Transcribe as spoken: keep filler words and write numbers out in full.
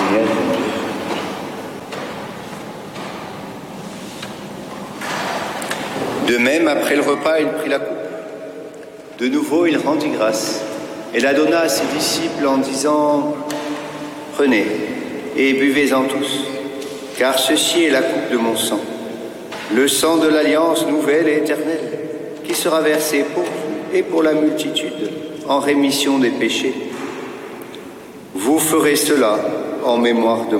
Seigneur. De même, après le repas, il prit la coupe. De nouveau, il rendit grâce et la donna à ses disciples en disant « Prenez et buvez-en tous, car ceci est la coupe de mon sang, le sang de l'alliance nouvelle et éternelle, qui sera versé pour vous et pour la multitude en rémission des péchés. Vous ferez cela en mémoire de moi. »